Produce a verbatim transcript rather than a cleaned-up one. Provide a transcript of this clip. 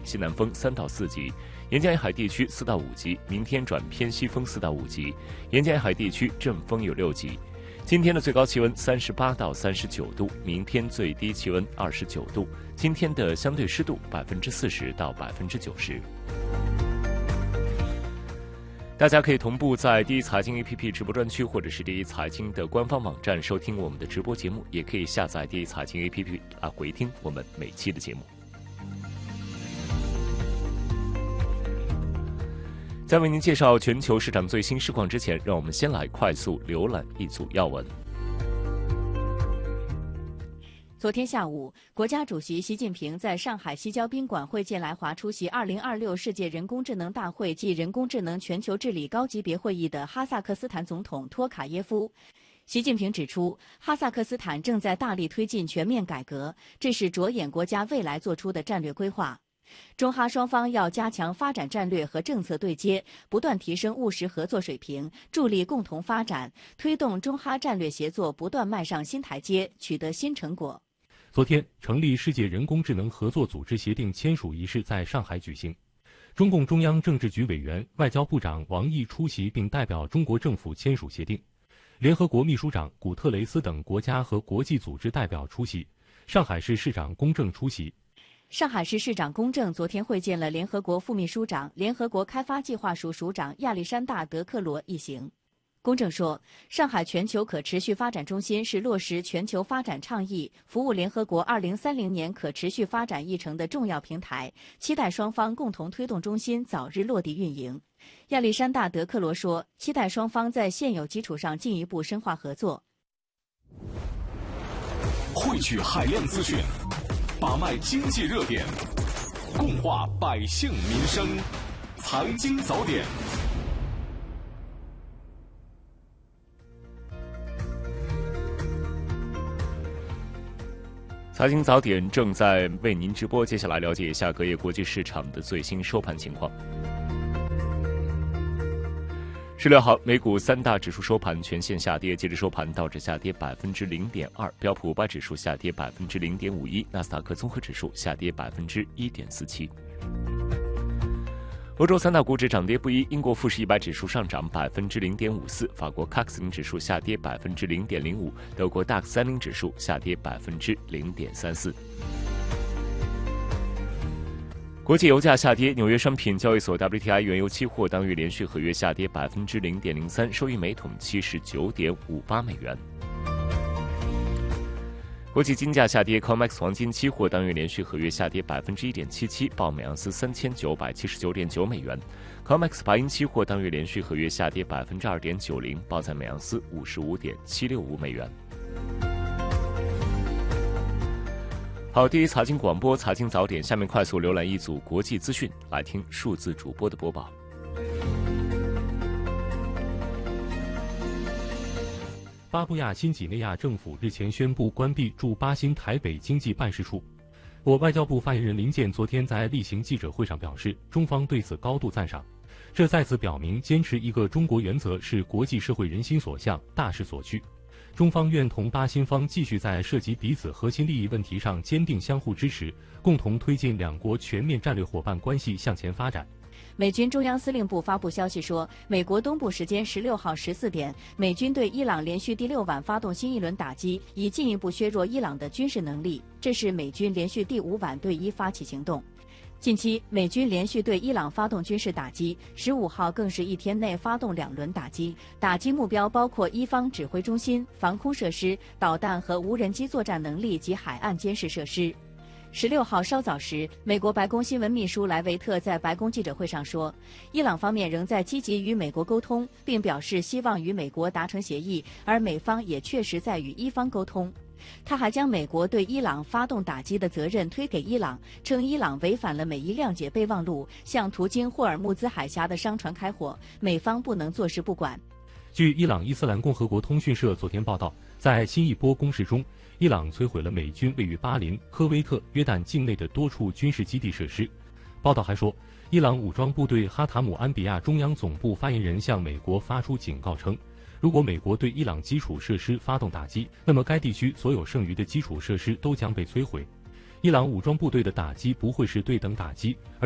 西南风三到四级，沿江沿海地区四到五级，明天转偏西风四到五级，沿江沿海地区阵风有六级。今天的最高气温三十八到三十九度，明天最低气温二十九度。今天的相对湿度百分之四十到百分之九十。大家可以同步在第一财经 A P P 直播专区，或者是第一财经的官方网站收听我们的直播节目，也可以下载第一财经 A P P 来回听我们每期的节目。在为您介绍全球市场最新市况之前，让我们先来快速浏览一组要闻。 昨天下午，国家主席习近平在上海西郊宾馆会见来华出席二零二六世界人工智能大会暨人工智能全球治理高级别会议的哈萨克斯坦总统托卡耶夫。习近平指出，哈萨克斯坦正在大力推进全面改革，这是着眼国家未来做出的战略规划。中哈双方要加强发展战略和政策对接，不断提升务实合作水平，助力共同发展，推动中哈战略协作不断迈上新台阶，取得新成果。 昨天，成立世界人工智能合作组织协定签署仪式在上海举行。中共中央政治局委员、外交部长王毅出席并代表中国政府签署协定。联合国秘书长古特雷斯等国家和国际组织代表出席。上海市市长龚正出席。 上海市市长龚正昨天会见了联合国副秘书长、联合国开发计划署署长亚历山大·德克罗一行。龚正说，上海全球可持续发展中心是落实全球发展倡议、服务联合国二零三零年可持续发展议程的重要平台，期待双方共同推动中心早日落地运营。亚历山大·德克罗说，期待双方在现有基础上进一步深化合作。 汇聚海量资讯，把脉经济热点，共话百姓民生，财经早点。 财经早点正在为您直播，接下来了解一下隔夜国际市场的最新收盘情况。十六号，美股三大指数收盘全线下跌，截至收盘，道指下跌百分之零点二，标普五百指数下跌百分之零点五一，纳斯达克综合指数下跌百分之一点四七。欧洲三大股指涨跌不一，英国富时一百指数上涨百分之零点五四，法国 C A C 指数下跌百分之零点零五，德国 D A X 三十指数下跌百分之零点三四。国际油价下跌，纽约商品交易所 W T I 原油期货当月连续合约下跌百分之零点零三，收于每桶七十九点五八美元。国际金价下跌 ，C O M E X 黄金期货当月连续合约下跌百分之一点七七，报每盎司三千九百七十九点九美元。C O M E X 白银期货当月连续合约下跌百分之二点九零，报在每盎司五十五点七六五美元。好，第一财经广播财经早点，下面快速浏览一组国际资讯，来听数字主播的播报。 巴布亚新几内亚政府日前宣布关闭驻巴新台北经济办事处。我外交部发言人林健昨天在例行记者会上表示，中方对此高度赞赏，这再次表明坚持一个中国原则是国际社会人心所向、大势所趋。中方愿同巴新方继续在涉及彼此核心利益问题上坚定相互支持，共同推进两国全面战略伙伴关系向前发展。 美军中央司令部发布消息说，美国东部时间十六号十四点，美军对伊朗连续第六晚发动新一轮打击，以进一步削弱伊朗的军事能力。这是美军连续第五晚对伊发起行动。近期，美军连续对伊朗发动军事打击，十五号更是一天内发动两轮打击，打击目标包括伊方指挥中心、防空设施、导弹和无人机作战能力及海岸监视设施。十六号稍早时，美国白宫新闻秘书莱维特在白宫记者会上说，伊朗方面仍在积极与美国沟通，并表示希望与美国达成协议，而美方也确实在与伊方沟通。他还将美国对伊朗发动打击的责任推给伊朗，称伊朗违反了美伊谅解备忘录，向途经霍尔木兹海峡的商船开火，美方不能坐视不管。 据伊朗伊斯兰共和国通讯社昨天报道，在新一波攻势中，伊朗摧毁了美军位于巴林、科威特、约旦境内的多处军事基地设施。报道还说，伊朗武装部队哈塔姆安比亚中央总部发言人向美国发出警告称，如果美国对伊朗基础设施发动打击，那么该地区所有剩余的基础设施都将被摧毁。 伊朗武装部队的打击不会是对等打击，而